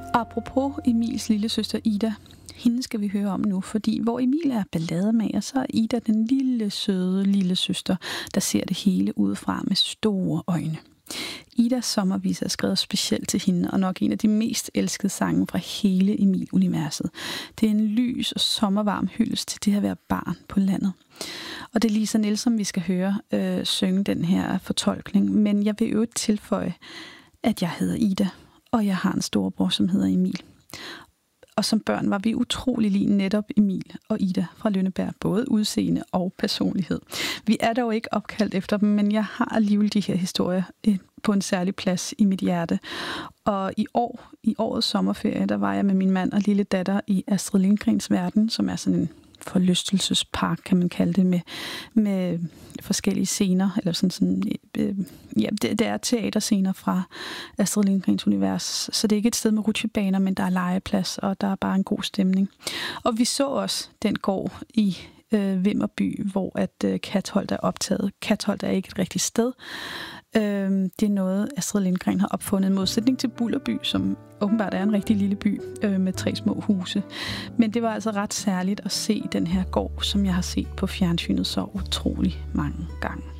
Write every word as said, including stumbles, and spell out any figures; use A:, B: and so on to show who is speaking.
A: Apropos Emils lille søster Ida, hende skal vi høre om nu, fordi hvor Emil er ballademager, så er Ida den lille, søde lille søster, der ser det hele udefra med store øjne. Idas sommervise er skrevet specielt til hende, og nok en af de mest elskede sange fra hele Emil-universet. Det er en lys og sommervarm hyldest til det at være barn på landet. Og det er Lisa Nielsen, vi skal høre øh, synge den her fortolkning, men jeg vil jo tilføje, at jeg hedder Ida, og jeg har en storebror, som hedder Emil. Og som børn var vi utrolig lige netop Emil og Ida fra Lønneberg, både udseende og personlighed. Vi er dog ikke opkaldt efter dem, men jeg har alligevel de her historier på en særlig plads i mit hjerte. Og i år, i årets sommerferie, der var jeg med min mand og lille datter i Astrid Lindgrens Verden, som er sådan en forlystelsespark, kan man kalde det, med, med forskellige scener, eller sådan, sådan øh, ja, det, det er teaterscener fra Astrid Lindgrens univers, så det er ikke et sted med rutsjebaner, men der er legeplads, og der er bare en god stemning. Og vi så også den gård i øh, Vimmerby, hvor at øh, Katholt er optaget. Katholt er ikke et rigtigt sted. Øh, det er noget, Astrid Lindgren har opfundet, i modsætning til Bullerby, som åbenbart er en rigtig lille by øh, med tre små huse. Men det var altså ret særligt at se den her gård, som jeg har set på fjernsynet så utrolig mange gange.